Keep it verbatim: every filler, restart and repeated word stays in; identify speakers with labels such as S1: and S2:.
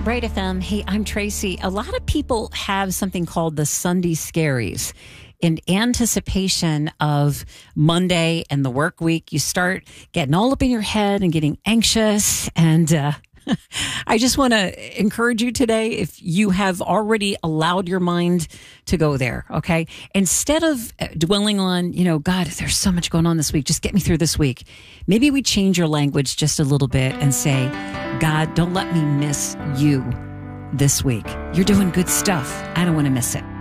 S1: Bright F M. Hey, I'm Tracy. A lot of people have something called the Sunday scaries. In anticipation of Monday and the work week, you start getting all up in your head and getting anxious. And uh, I just want to encourage you today, if you have already allowed your mind to go there, okay? Instead of dwelling on, you know, God, there's so much going on this week, just get me through this week. Maybe we change your language just a little bit and say, God, don't let me miss you this week. You're doing good stuff. I don't want to miss it.